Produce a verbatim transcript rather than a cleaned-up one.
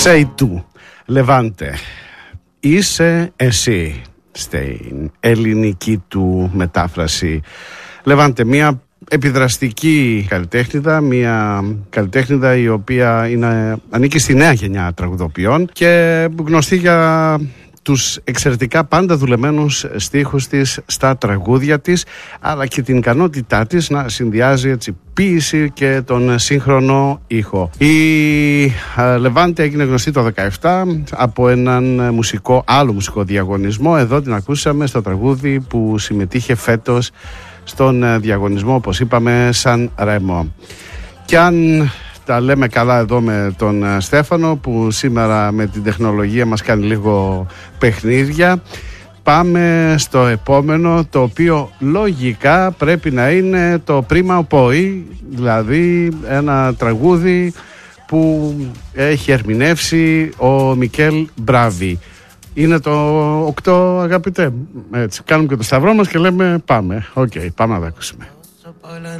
Sei tu, Λεβάντε, είσαι εσύ, στην ελληνική του μετάφραση. Λεβάντε, μια επιδραστική καλλιτέχνηδα, μια καλλιτέχνηδα η οποία είναι, ανήκει στη νέα γενιά τραγουδοποιών και γνωστή για τους εξαιρετικά πάντα δουλεμένους στίχους της στα τραγούδια της, αλλά και την ικανότητά της να συνδυάζει έτσι ποίηση και τον σύγχρονο ήχο. Η Λεβάντε έγινε γνωστή το δεκαεπτά από έναν μουσικό, άλλο μουσικό διαγωνισμό. Εδώ την ακούσαμε στο τραγούδι που συμμετείχε φέτος στον διαγωνισμό, όπως είπαμε, Σαν Ρέμο. Και αν τα λέμε καλά εδώ με τον Στέφανο, που σήμερα με την τεχνολογία μας κάνει λίγο παιχνίδια, πάμε στο επόμενο, το οποίο λογικά πρέπει να είναι το Prima o Poi, δηλαδή ένα τραγούδι που έχει ερμηνεύσει ο Μικέλ Μπράβι. Είναι το οκτώ, αγαπητέ. Έτσι, κάνουμε και το σταυρό μας και λέμε πάμε. Οκ, okay, πάμε να τα ακούσουμε.